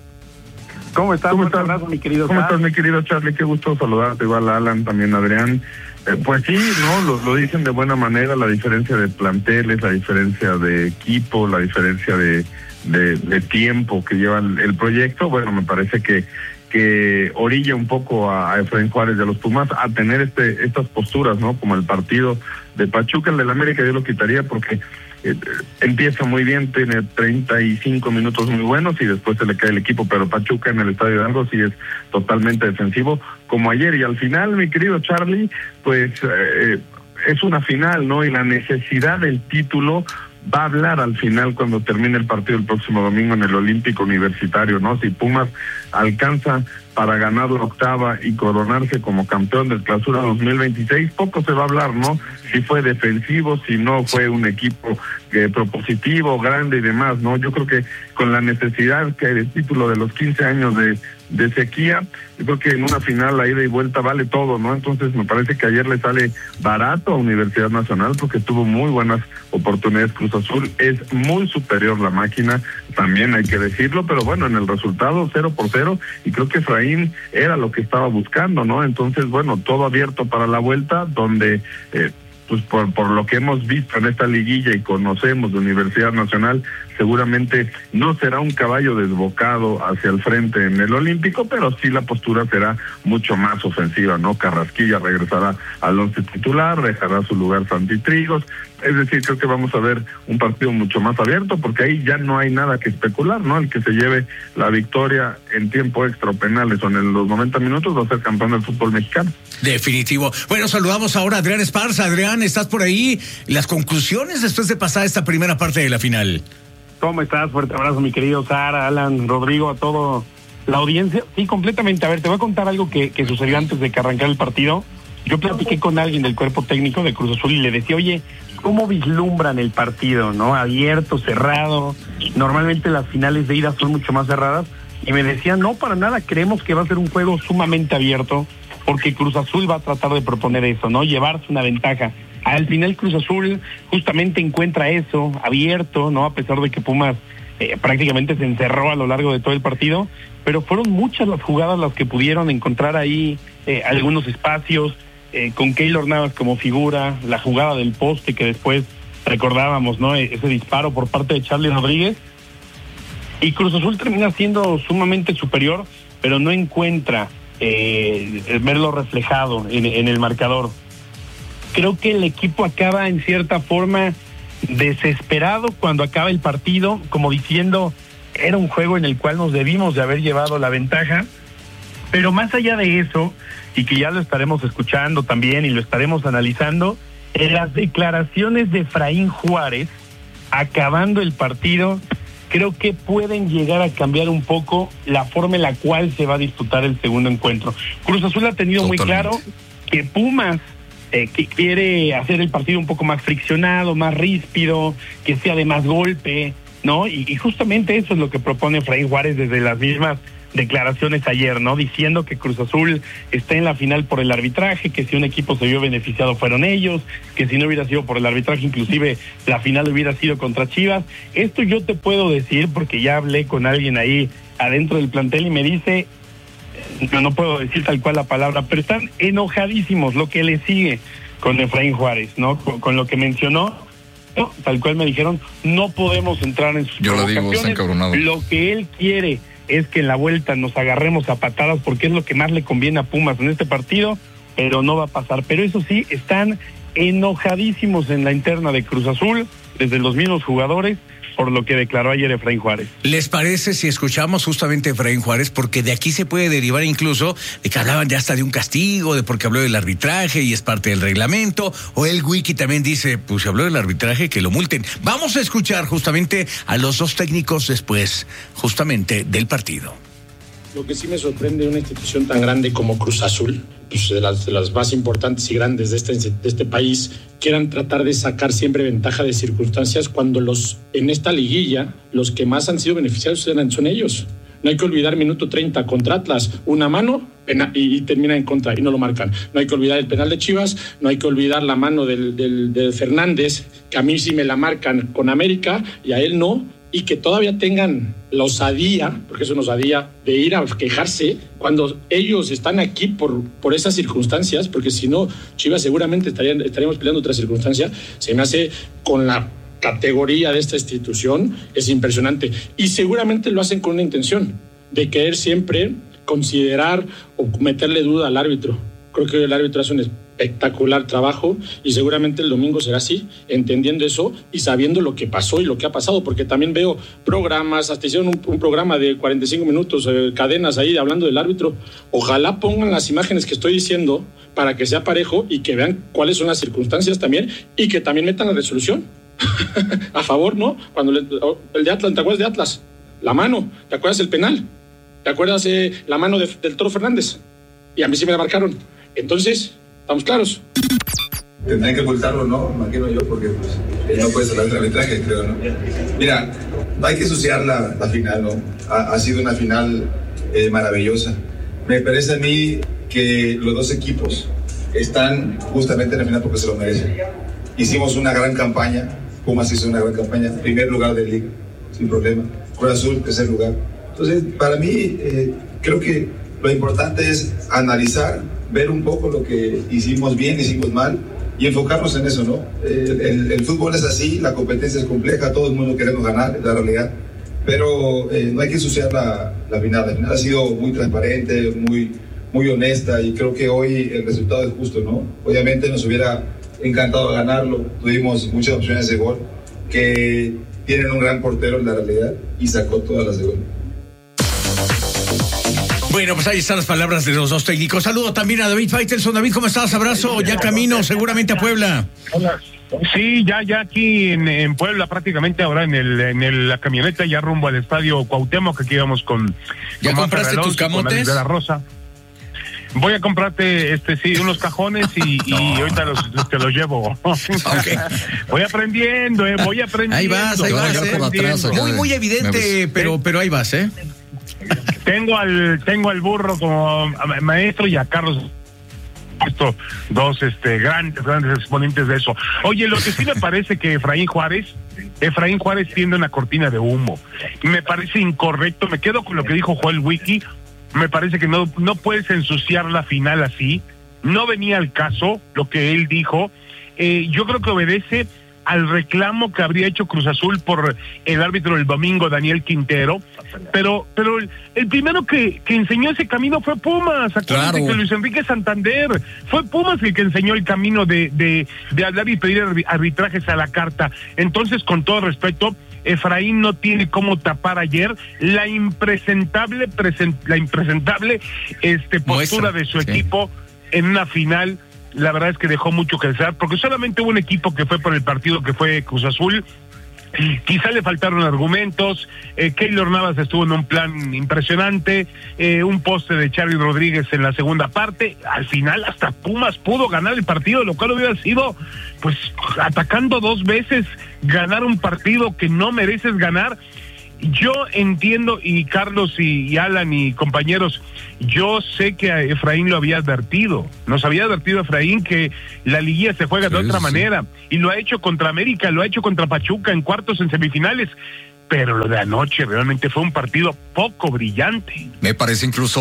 ¿Cómo estás? ¿Cómo estás, abrazo, mi querido ¿Cómo estás, mi querido Charlie? Qué gusto saludarte, igual a Alan, también a Adrián. Eh, pues sí, no, lo, lo dicen de buena manera, la diferencia de planteles, la diferencia de equipo, la diferencia de, de, de tiempo que lleva el, el proyecto. Bueno, me parece que que orilla un poco a, a Efraín Juárez de los Pumas a tener este estas posturas, ¿no? Como el partido de Pachuca, el del América yo lo quitaría porque eh, empieza muy bien, tiene treinta y cinco minutos muy buenos y después se le cae el equipo, pero Pachuca en el Estadio de Algo sí es totalmente defensivo, como ayer, y al final, mi querido Charlie, pues eh, es una final, ¿no? Y la necesidad del título va a hablar al final cuando termine el partido el próximo domingo en el Olímpico Universitario, ¿no? Si Pumas alcanza para ganar la octava y coronarse como campeón del Clausura dos mil veintiséis, poco se va a hablar, ¿no? Si fue defensivo, si no fue un equipo eh, propositivo, grande y demás, ¿no? Yo creo que con la necesidad que hay del título de los quince años de, de sequía, yo creo que en una final la ida y vuelta vale todo, ¿no? Entonces me parece que ayer le sale barato a Universidad Nacional porque tuvo muy buenas oportunidades Cruz Azul, es muy superior la máquina, también hay que decirlo, pero bueno, en el resultado cero por cero, y creo que Efraín era lo que estaba buscando, ¿no? Entonces, bueno, todo abierto para la vuelta, donde eh, pues por, por lo que hemos visto en esta liguilla y conocemos de Universidad Nacional, seguramente no será un caballo desbocado hacia el frente en el Olímpico, pero sí la postura será mucho más ofensiva, ¿no? Carrasquilla regresará al once titular, dejará su lugar Santi Trigos, es decir, creo que vamos a ver un partido mucho más abierto, porque ahí ya no hay nada que especular, ¿no? El que se lleve la victoria en tiempo extra o penales o en los noventa minutos va a ser campeón del fútbol mexicano. Definitivo. Bueno, saludamos ahora a Adrián Esparza. Adrián, ¿estás por ahí? Las conclusiones después de pasar esta primera parte de la final. ¿Cómo estás? Fuerte abrazo, mi querido Sara, Alan, Rodrigo, a todo la audiencia. Sí, completamente. A ver, te voy a contar algo que, que sucedió antes de que arrancara el partido. Yo platiqué con alguien del cuerpo técnico de Cruz Azul y le decía, oye, ¿cómo vislumbran el partido, no? Abierto, cerrado. Normalmente las finales de ida son mucho más cerradas. Y me decía, no, para nada, creemos que va a ser un juego sumamente abierto, porque Cruz Azul va a tratar de proponer eso, ¿no? Llevarse una ventaja. Al final Cruz Azul justamente encuentra eso, abierto, ¿no? A pesar de que Pumas eh, prácticamente se encerró a lo largo de todo el partido, pero fueron muchas las jugadas las que pudieron encontrar ahí eh, algunos espacios, eh, con Keylor Navas como figura, la jugada del poste que después recordábamos, ¿no? Ese disparo por parte de Charlie Rodríguez, y Cruz Azul termina siendo sumamente superior, pero no encuentra eh, verlo reflejado en, en el marcador. Creo que el equipo acaba en cierta forma desesperado cuando acaba el partido, como diciendo, era un juego en el cual nos debimos de haber llevado la ventaja. Pero más allá de eso, y que ya lo estaremos escuchando también y lo estaremos analizando, en las declaraciones de Efraín Juárez, acabando el partido, creo que pueden llegar a cambiar un poco la forma en la cual se va a disputar el segundo encuentro. Cruz Azul ha tenido Totalmente. muy claro que Pumas eh, que quiere hacer el partido un poco más friccionado, más ríspido, que sea de más golpe, ¿no? Y, y justamente eso es lo que propone Efraín Juárez desde las mismas declaraciones ayer, ¿no? Diciendo que Cruz Azul está en la final por el arbitraje, que si un equipo se vio beneficiado fueron ellos, que si no hubiera sido por el arbitraje, inclusive la final hubiera sido contra Chivas. Esto yo te puedo decir porque ya hablé con alguien ahí adentro del plantel y me dice, no, no puedo decir tal cual la palabra, pero están enojadísimos lo que le sigue con Efraín Juárez, ¿no? Con, con lo que mencionó, no, tal cual me dijeron, no podemos entrar en sus Yo lo digo, está encabronado. Lo que él quiere es que en la vuelta nos agarremos a patadas porque es lo que más le conviene a Pumas en este partido, pero no va a pasar. Pero eso sí, están enojadísimos en la interna de Cruz Azul, desde los mismos jugadores, por lo que declaró ayer Efraín Juárez. ¿Les parece si escuchamos justamente a Efraín Juárez? Porque de aquí se puede derivar incluso de que hablaban ya hasta de un castigo, de porque habló del arbitraje y es parte del reglamento, o el Wiki también dice, pues si habló del arbitraje, que lo multen. Vamos a escuchar justamente a los dos técnicos después, justamente del partido. Lo que sí me sorprende de una institución tan grande como Cruz Azul, pues de las, de las más importantes y grandes de este, de este país, quieran tratar de sacar siempre ventaja de circunstancias cuando los en esta liguilla los que más han sido beneficiados son ellos. No hay que olvidar minuto treinta contra Atlas, una mano pena, y, y termina en contra y no lo marcan. No hay que olvidar el penal de Chivas, no hay que olvidar la mano del, del, del Fernández, que a mí sí me la marcan con América y a él no, y que todavía tengan la osadía, porque es una osadía, de ir a quejarse cuando ellos están aquí por, por esas circunstancias, porque si no, Chivas seguramente estarían, estaríamos peleando otra circunstancia. Se me hace con la categoría de esta institución, es impresionante. Y seguramente lo hacen con una intención de querer siempre considerar o meterle duda al árbitro. Creo que el árbitro hace un espectacular trabajo y seguramente el domingo será así, entendiendo eso y sabiendo lo que pasó y lo que ha pasado, porque también veo programas, hasta hicieron un, un programa de cuarenta y cinco minutos, eh, cadenas ahí hablando del árbitro. Ojalá pongan las imágenes que estoy diciendo para que sea parejo y que vean cuáles son las circunstancias también y que también metan la resolución a favor, ¿no? Cuando le, el de Atlas, ¿te acuerdas de Atlas? La mano, ¿te acuerdas el penal? ¿Te acuerdas eh, la mano de, del Toro Fernández? Y a mí sí me la marcaron. Entonces, ¿estamos claros? Tendrán que ocultarlo, ¿no? Imagino yo, porque pues, él no puede hablar del arbitraje, creo, ¿no? Mira, no hay que ensuciar la, la final, ¿no? Ha, ha sido una final eh, maravillosa. Me parece a mí que los dos equipos están justamente en la final porque se lo merecen. Hicimos una gran campaña, Pumas hizo una gran campaña, primer lugar de liga, sin problema. Cruz Azul, tercer lugar. Entonces, para mí, eh, creo que lo importante es analizar, ver un poco lo que hicimos bien, hicimos mal y enfocarnos en eso, ¿no? El, el, el fútbol es así, la competencia es compleja, todo el mundo queremos ganar, es la realidad, pero eh, no hay que ensuciar la, la final. La final ha sido muy transparente, muy, muy honesta y creo que hoy el resultado es justo, ¿no? Obviamente nos hubiera encantado ganarlo, tuvimos muchas opciones de gol, que tienen un gran portero en la realidad y sacó todas las de gol. Bueno, pues ahí están las palabras de los dos técnicos. Saludo también a David Faitelson. David, ¿cómo estás? Abrazo, ya camino seguramente a Puebla. Hola. Sí, ya ya aquí en, en Puebla prácticamente ahora en el en el, la camioneta ya rumbo al estadio Cuauhtémoc, que aquí íbamos con... ¿Ya con compraste Alonso, tus camotes? De la Rosa. Voy a comprarte, este sí, unos cajones y, no. y ahorita los, los te los llevo. Okay. Voy aprendiendo, eh, voy aprendiendo. Ahí vas, ahí vas, eh. atrás, muy, muy evidente, pero, pero ahí vas, ¿eh? Tengo al, tengo al burro como maestro y a Carlos, estos dos este, grandes, grandes exponentes de eso. Oye, lo que sí me parece que Efraín Juárez, Efraín Juárez tiende una cortina de humo. Me parece incorrecto, me quedo con lo que dijo Joel Wiki. Me parece que no, no puedes ensuciar la final así. No venía al caso lo que él dijo. Eh, yo creo que obedece al reclamo que habría hecho Cruz Azul por el árbitro del domingo, Daniel Quintero, pero pero el, el primero que, que enseñó ese camino fue Pumas. Acuérdate claro. que Luis Enrique Santander, fue Pumas el que enseñó el camino de, de, de hablar y pedir arbitrajes a la carta. Entonces, con todo respeto, Efraín no tiene cómo tapar ayer la impresentable present, la impresentable este postura Muestra, de su sí. equipo en una final. La verdad es que dejó mucho que desear, porque solamente hubo un equipo que fue por el partido, que fue Cruz Azul. Quizá le faltaron argumentos. eh, Keylor Navas estuvo en un plan impresionante, eh, un poste de Charly Rodríguez en la segunda parte. Al final hasta Pumas pudo ganar el partido, lo cual hubiera sido, pues, atacando dos veces, ganar un partido que no mereces ganar. Yo entiendo, y Carlos y, y Alan y compañeros, yo sé que a Efraín lo había advertido, nos había advertido Efraín que la liguilla se juega sí, de otra sí. manera, y lo ha hecho contra América, lo ha hecho contra Pachuca en cuartos, en semifinales, pero lo de anoche realmente fue un partido poco brillante. Me parece incluso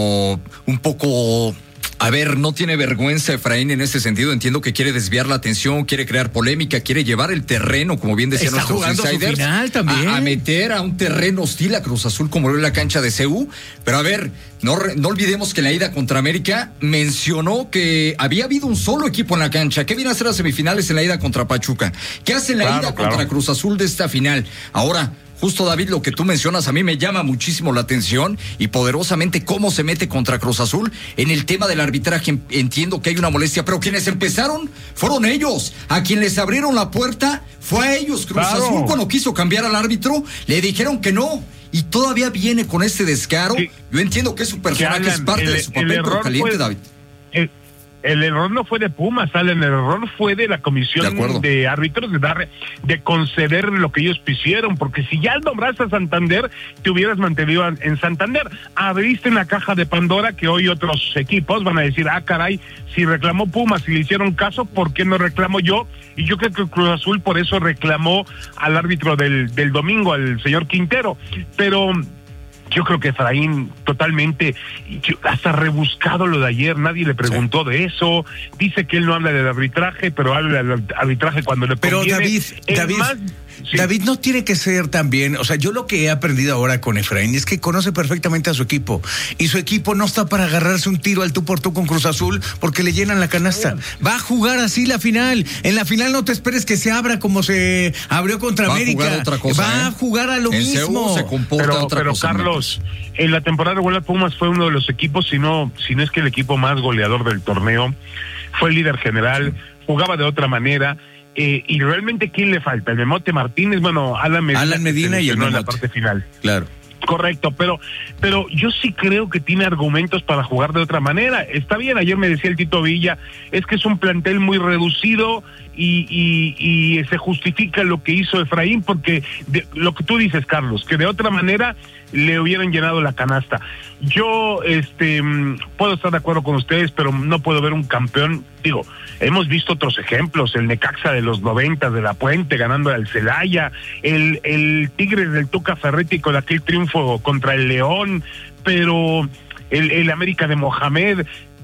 un poco... A ver, no tiene vergüenza Efraín en ese sentido. Entiendo que quiere desviar la atención, quiere crear polémica, quiere llevar el terreno, como bien decían nuestros insiders, final también. A, a meter a un terreno hostil a Cruz Azul como lo es la cancha de C U. Pero a ver, no, no olvidemos que en la ida contra América mencionó que había habido un solo equipo en la cancha. ¿Qué viene a hacer las semifinales en la ida contra Pachuca? ¿Qué hace en la claro, ida claro. contra Cruz Azul de esta final? Ahora... Justo, David, lo que tú mencionas a mí me llama muchísimo la atención y poderosamente cómo se mete contra Cruz Azul en el tema del arbitraje. Entiendo que hay una molestia, pero quienes empezaron fueron ellos. A quien les abrieron la puerta fue a ellos. Cruz claro. Azul, cuando quiso cambiar al árbitro, le dijeron que no. Y todavía viene con este descaro. Sí. Yo entiendo que su personaje que, Alan, es parte el, de su papel, pero caliente, fue, David. El, el error no fue de Pumas, Alan, el error fue de la comisión de, de árbitros de dar, de conceder lo que ellos quisieron, porque si ya nombraste a Santander, te hubieras mantenido en Santander. Abriste en la caja de Pandora que hoy otros equipos van a decir, ah, caray, si reclamó Pumas, si le hicieron caso, ¿por qué no reclamo yo? Y yo creo que Cruz Azul por eso reclamó al árbitro del, del domingo, al señor Quintero, pero... Yo creo que Efraín totalmente, hasta rebuscado lo de ayer, nadie le preguntó sí. de eso, dice que él no habla del arbitraje, pero habla del arbitraje cuando le pero conviene. David, David, más, sí. David no tiene que ser también, o sea, yo lo que he aprendido ahora con Efraín es que conoce perfectamente a su equipo, y su equipo no está para agarrarse un tiro al tú por tú con Cruz Azul porque le llenan la canasta, va a jugar así la final, en la final no te esperes que se abra como se abrió contra va América, a jugar otra cosa, va ¿eh? a jugar a lo en mismo. Se comporta pero, otra pero cosa, Carlos, en la temporada regular Pumas fue uno de los equipos, si no, si no es que el equipo más goleador del torneo, fue el líder general, jugaba de otra manera, eh, y realmente ¿quién le falta? El Memote Martínez, bueno, Alan Medina, Alan Medina y el en la parte final. Claro. Correcto, pero pero yo sí creo que tiene argumentos para jugar de otra manera. Está bien, ayer me decía el Tito Villa, es que es un plantel muy reducido y, y, y se justifica lo que hizo Efraín, porque de, lo que tú dices, Carlos, que de otra manera le hubieran llenado la canasta. Yo este puedo estar de acuerdo con ustedes, pero no puedo ver un campeón. Digo, hemos visto otros ejemplos, el Necaxa de los noventas de La Puente ganando al Celaya, el, el Tigres del Tuca Ferretti con aquel triunfo contra el León, pero el, el América de Mohamed,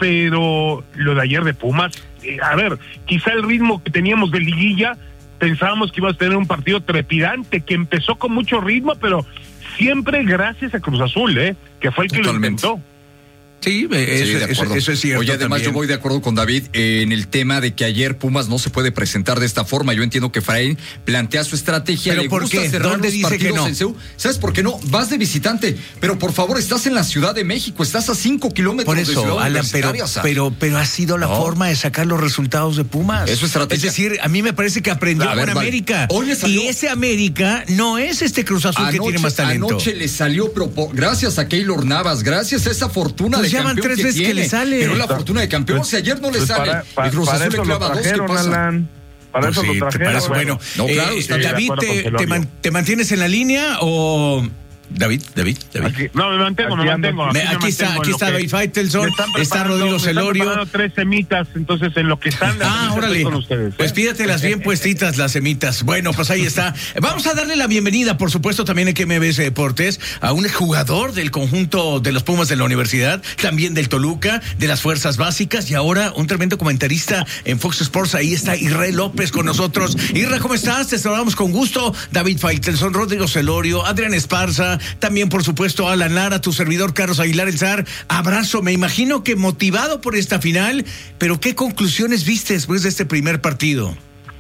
pero lo de ayer de Pumas, eh, a ver, quizá el ritmo que teníamos de liguilla, pensábamos que iba a tener un partido trepidante, que empezó con mucho ritmo, pero siempre gracias a Cruz Azul, ¿eh? Que fue el que Totalmente. lo intentó. Sí, eso, sí, de eso, eso es cierto. Oye, además también. yo voy de acuerdo con David eh, en el tema de que ayer Pumas no se puede presentar de esta forma. Yo entiendo que Efraín plantea su estrategia. ¿Pero le por gusta qué? cerrar ¿Dónde los dice partidos que no? en C U. ¿Sabes por qué no? Vas de visitante, pero por favor, estás en la Ciudad de México, estás a cinco kilómetros por de eso, Ciudad Alan, pero, Universitaria. pero, pero ha sido la no. forma de sacar los resultados de Pumas. Eso es estrategia. Es decir, a mí me parece que aprendió A ver, con vale. América. Hoy le salió- Y ese América no es este Cruz Azul Anoche, que tiene más talento. Anoche le salió, pero por- gracias a Keylor Navas, gracias a esa fortuna Pues de ya van campeón tres que veces que tiene. le sale. Pero la fortuna de campeón, Pues, si ayer no le pues sale, para, para, y Cruz para Azul le eso clava lo dos, ¿qué trajeron, pasa? Alan. Para Pues eso sí, lo te trajeron. parece bueno. No, claro, Eh, está bien. David, de acuerdo te, con te, man- Celonio. ¿te mantienes en la línea o David, David, David. Aquí, no, me mantengo, aquí me mantengo. Aquí, me aquí está, aquí está David Faitelson, está Rodrigo Celorio. Me están tres semitas, entonces en lo que están. Ah, órale. Con ustedes, ¿eh? Pues pídatelas bien puestitas las semitas. Bueno, pues ahí está. Vamos a darle la bienvenida, por supuesto, también en M B S Deportes, a un jugador del conjunto de los Pumas de la Universidad, también del Toluca, de las Fuerzas Básicas, y ahora un tremendo comentarista en Fox Sports. Ahí está Israel López con nosotros. Irra, ¿cómo estás? Te saludamos con gusto. David Faitelson, Rodrigo Celorio, Adrián Esparza, también, por supuesto, Alan Lara, tu servidor Carlos Aguilar El Zar. Abrazo, me imagino que motivado por esta final, pero ¿qué conclusiones viste después de este primer partido?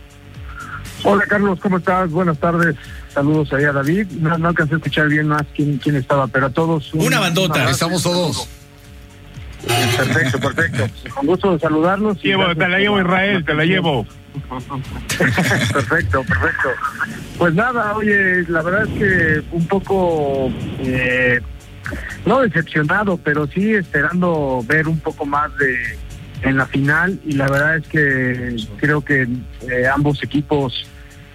Hola, Carlos, ¿cómo estás? Buenas tardes. Saludos ahí a David. No, no alcancé a escuchar bien más quién, quién estaba, pero a todos... Un, Una bandota, un estamos todos. Perfecto, perfecto. Con gusto de saludarlos. Llevo, te la llevo, Israel, te la llevo. Perfecto, perfecto. Pues nada, oye, la verdad es que un poco, eh, no decepcionado, pero sí esperando ver un poco más de en la final, y la verdad es que creo que eh, ambos equipos,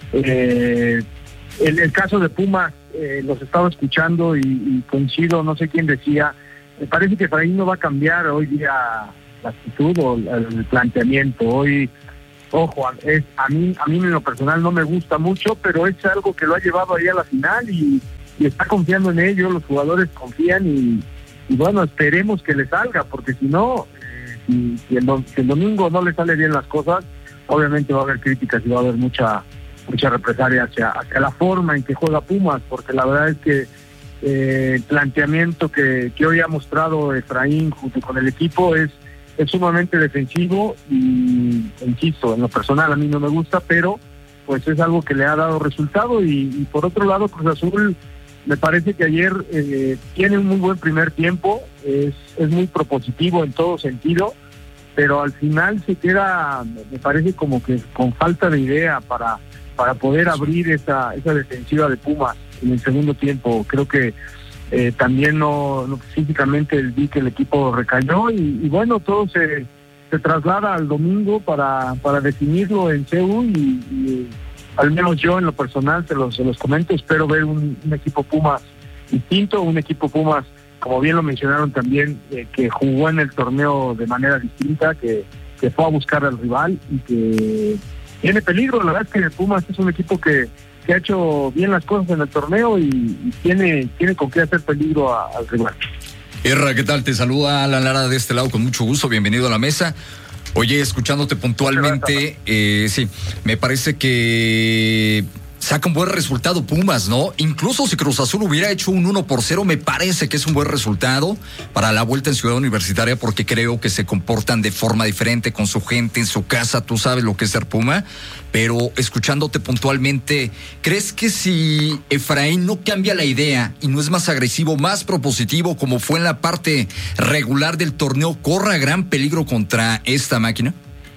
eh, el, el caso de Pumas, eh, los estaba escuchando y, y coincido, no sé quién decía, me parece que para ahí no va a cambiar hoy día la actitud o el planteamiento. Hoy, ojo, es, a mí a mí en lo personal no me gusta mucho, pero es algo que lo ha llevado ahí a la final y, y está confiando en ello, los jugadores confían y, y bueno, esperemos que le salga, porque si no, eh, si, si, el, si el domingo no le sale bien las cosas, obviamente va a haber críticas y va a haber mucha mucha represalia hacia, hacia la forma en que juega Pumas, porque la verdad es que eh, el planteamiento que, que hoy ha mostrado Efraín junto con el equipo es es sumamente defensivo y, insisto, en lo personal a mí no me gusta, pero pues es algo que le ha dado resultado y, y por otro lado Cruz Azul me parece que ayer eh, tiene un muy buen primer tiempo, es, es muy propositivo en todo sentido, pero al final se queda, me parece como que con falta de idea para, para poder abrir esa, esa defensiva de Pumas en el segundo tiempo. Creo que Eh, también no, no físicamente vi que el equipo recayó y, y bueno, todo se, se traslada al domingo para, para definirlo en C U y, y al menos yo en lo personal se los, se los comento, espero ver un, un equipo Pumas distinto, un equipo Pumas, como bien lo mencionaron también, eh, que jugó en el torneo de manera distinta, que, que fue a buscar al rival y que tiene peligro. La verdad es que Pumas es un equipo que que ha hecho bien las cosas en el torneo y, y tiene, tiene con qué hacer peligro a, al rival. Erra, ¿qué tal? Te saluda Alan Lara de este lado con mucho gusto, bienvenido a la mesa. Oye, escuchándote puntualmente, eh, sí, me parece que saca un buen resultado Pumas, ¿no? Incluso si Cruz Azul hubiera hecho un uno por cero, me parece que es un buen resultado para la vuelta en Ciudad Universitaria, porque creo que se comportan de forma diferente con su gente en su casa, tú sabes lo que es ser Puma, pero escuchándote puntualmente, ¿crees que si Efraín no cambia la idea y no es más agresivo, más propositivo como fue en la parte regular del torneo, corra gran peligro contra esta máquina?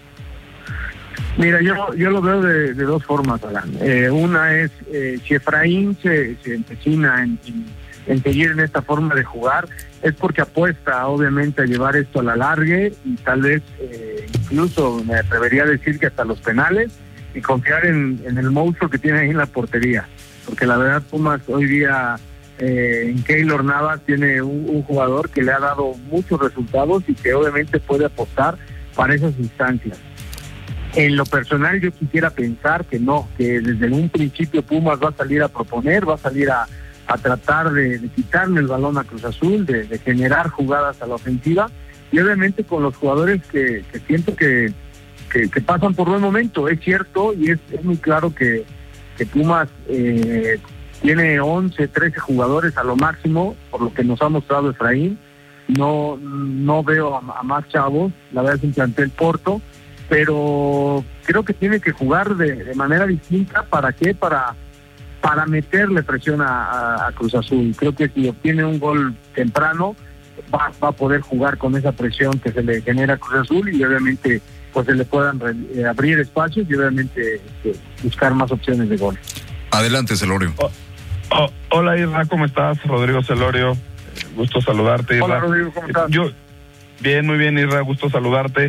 Mira, yo yo lo veo de, de dos formas, Alan. Eh, una es, eh, si Efraín se, se empecina en, en, en seguir en esta forma de jugar, es porque apuesta, obviamente, a llevar esto a la larga y tal vez, eh, incluso me atrevería a decir que hasta los penales, y confiar en, en el monstruo que tiene ahí en la portería. Porque la verdad, Pumas hoy día, eh, en Keylor Navas, tiene un, un jugador que le ha dado muchos resultados y que obviamente puede apostar para esas instancias. En lo personal yo quisiera pensar que no, que desde un principio Pumas va a salir a proponer, va a salir a, a tratar de, de quitarle el balón a Cruz Azul, de, de generar jugadas a la ofensiva y obviamente con los jugadores que, que siento que, que, que pasan por buen momento. Es cierto y es, es muy claro que, que Pumas eh, tiene once, trece jugadores a lo máximo, por lo que nos ha mostrado Efraín. No, no veo a, a más chavos, la verdad es un plantel corto, pero creo que tiene que jugar de, de manera distinta. ¿Para qué? Para para meterle presión a, a, a Cruz Azul. Creo que si obtiene un gol temprano va, va a poder jugar con esa presión que se le genera a Cruz Azul y obviamente pues se le puedan re, eh, abrir espacios y obviamente eh, buscar más opciones de gol. Adelante, Celorio. Oh, oh, hola, Irra, ¿cómo estás? Rodrigo Celorio, gusto saludarte, Irra. Hola, Rodrigo, ¿cómo estás? Yo, bien, muy bien, Irra, gusto saludarte.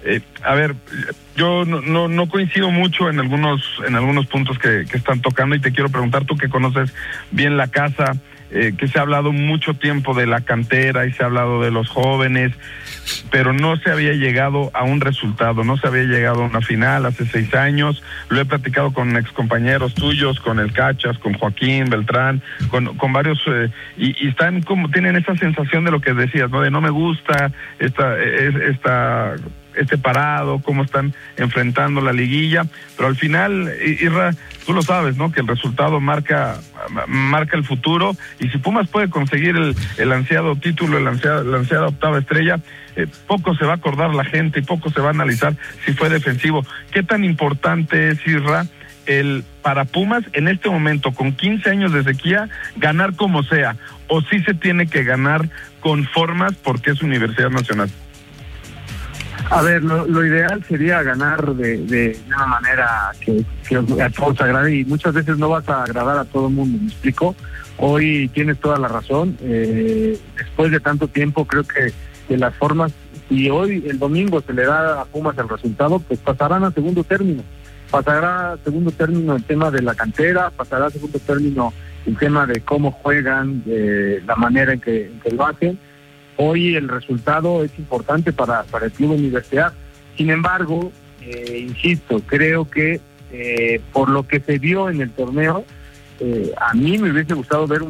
Eh, a ver, yo no, no no coincido mucho en algunos en algunos puntos que, que están tocando, y te quiero preguntar, tú que conoces bien la casa, eh, que se ha hablado mucho tiempo de la cantera y se ha hablado de los jóvenes, pero no se había llegado a un resultado, no se había llegado a una final hace seis años. Lo he platicado con excompañeros tuyos, con el Cachas, con Joaquín Beltrán, con, con varios, eh, y, y están como, tienen esa sensación de lo que decías, ¿no? De no me gusta esta, esta, este parado, cómo están enfrentando la liguilla, pero al final, Irra, tú lo sabes, ¿no? Que el resultado marca marca el futuro, y si Pumas puede conseguir el, el ansiado título, el ansiado, la ansiada octava estrella, eh, poco se va a acordar la gente y poco se va a analizar si fue defensivo. ¿Qué tan importante es, Irra, el para Pumas en este momento, con quince años de sequía, ganar como sea, o si se tiene que ganar con formas porque es Universidad Nacional? A ver, lo, lo ideal sería ganar de, de una manera que, que a todos agrade, y muchas veces no vas a agradar a todo el mundo, ¿me explico? Hoy tienes toda la razón, eh, después de tanto tiempo creo que de las formas, si hoy el domingo se le da a Pumas el resultado, pues pasarán a segundo término, pasará a segundo término el tema de la cantera, pasará a segundo término el tema de cómo juegan, de la manera en que, en que lo hacen. Hoy el resultado es importante para, para el Club Universidad. Sin embargo, eh, insisto, creo que eh, por lo que se vio en el torneo, eh, a mí me hubiese gustado ver un